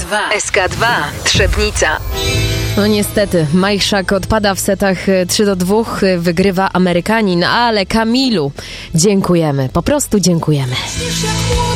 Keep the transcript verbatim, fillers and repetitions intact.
dwa. S K dwa. Trzebnica. No niestety, Majszak odpada w setach trzy do dwóch, wygrywa Amerykanin, ale Kamilu dziękujemy, po prostu dziękujemy.